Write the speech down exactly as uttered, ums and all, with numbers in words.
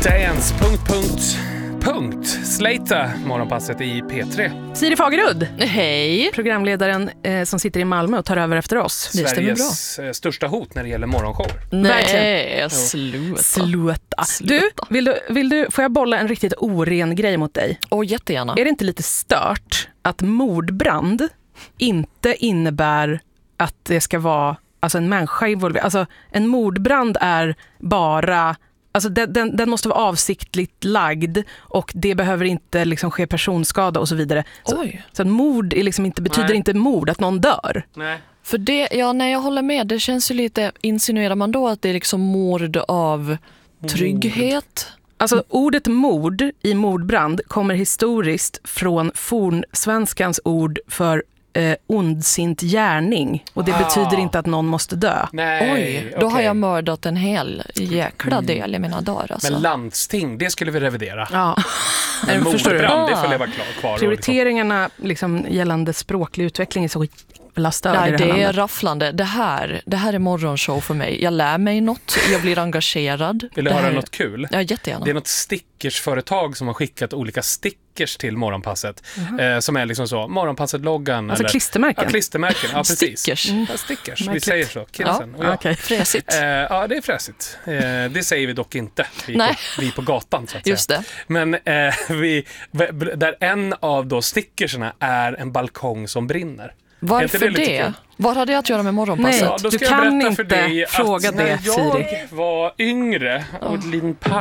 Dance, punkt, punkt, punkt. Slata morgonpasset i P tre. Siri Fagerud. Hej. Programledaren eh, som sitter i Malmö och tar över efter oss. Det stämmer Sveriges bra. största hot när det gäller morgonshow. Nej, sluta. Sluta. Du, vill du, vill du, får jag bolla en riktigt oren grej mot dig? Åh, jättegärna. Är det inte lite stört att mordbrand inte innebär att det ska vara alltså en människa involverad? Alltså en mordbrand är bara... Alltså den, den, den måste vara avsiktligt lagd och det behöver inte liksom ske personskada och så vidare. Så, Oj. så att mord är liksom inte, betyder Nej. inte mord, att någon dör. Nej. För det, ja, när jag håller med, det känns ju lite, insinuerar man då att det är liksom mord av trygghet? Alltså ordet mord i mordbrand kommer historiskt från fornsvenskans ord för eh, ondsint gärning. Och det Ah. betyder inte att någon måste dö. Nej, Oj, då har okej. jag mördat en hel jäkla del i mina dagar. Alltså. Men landsting, det skulle vi revidera. Ja. Men Förstår du? mordbrand, det Ah. får leva klar, kvar. och Prioriteringarna liksom, gällande språklig utveckling är så jävla störd i Nej, det här det är landet. rafflande. Det här, det här är morgonshow för mig. Jag lär mig något, jag blir engagerad. Vill du Det höra här- något kul? Ja, jättegärna. Det är något stickersföretag som har skickat olika stickers till morgonpasset. Eh, som är liksom så, morgonpasset-loggan. Alltså eller, klistermärken. Ja, klistermärken. Ja, precis. Stickers. Ja, stickers. Vi Märkligt. säger så, kidsen. Ja. Och jag. Okej. Fräsigt. Eh, ja, det är fräsigt. Eh, det säger vi dock inte. Vi Nej. på, vi på gatan, så att Just säga. det. Men eh, vi, där en av då stickerserna är en balkong som brinner. Är Varför inte det det? lite kul? Vad hade jag att göra med morgonpasset? Nej. Ja, då Du ska jag kan berätta för inte dig fråga att när det, jag Siri. var yngre och liten